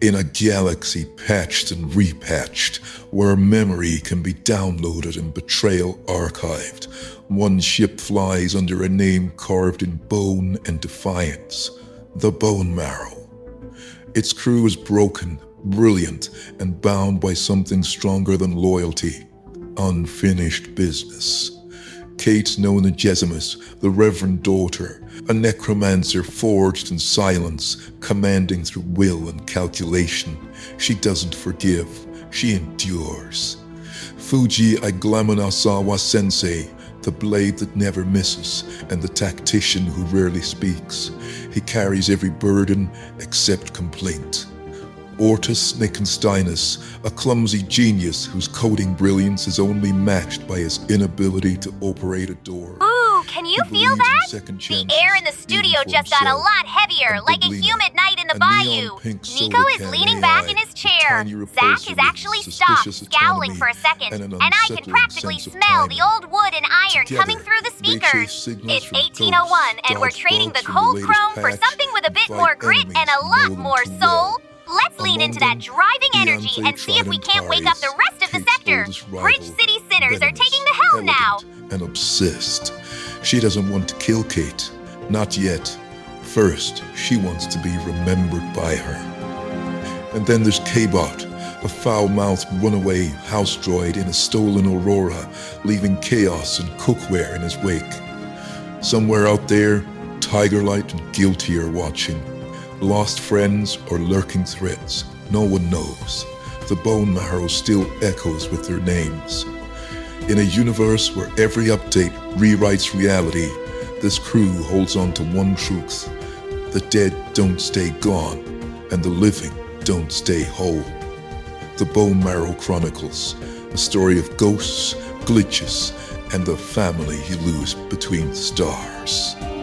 In a galaxy patched and repatched, where memory can be downloaded and betrayal archived, one ship flies under a name carved in bone and defiance: the Bone Marrow. Its crew is broken, brilliant, and bound by something stronger than loyalty: unfinished business. Kate Nona Gesimus, the Reverend Daughter, a necromancer forged in silence, commanding through will and calculation. She doesn't forgive, she endures. Fuji Aiglamonasawa Sensei, the blade that never misses, and the tactician who rarely speaks. He carries every burden except complaint. Ortus Nickensteinus, a clumsy genius whose coding brilliance is only matched by his inability to operate a door. Ooh, can you feel that? The air in the studio just got a lot heavier, like a humid night in the bayou. Nico is leaning back in his chair. Zach is actually stopped, scowling for a second, and I can practically smell the old wood and iron coming through the speakers. It's 1801, and we're trading the cold chrome for something with a bit more grit and a lot more soul. Let's lean into that driving energy and see if we can't wake up the rest of the sector. Bridge City sinners are taking the helm now. And obsessed. She doesn't want to kill Kate. Not yet. First, she wants to be remembered by her. And then there's K-Bot, a foul-mouthed runaway house droid in a stolen Aurora, leaving chaos and cookware in his wake. Somewhere out there, Tigerlight and Guilty are watching. Lost friends or lurking threats, no one knows. The Bone Marrow still echoes with their names. In a universe where every update rewrites reality, this crew holds on to one truth: the dead don't stay gone, and the living don't stay whole. The Bone Marrow Chronicles, a story of ghosts, glitches, and the family you lose between the stars.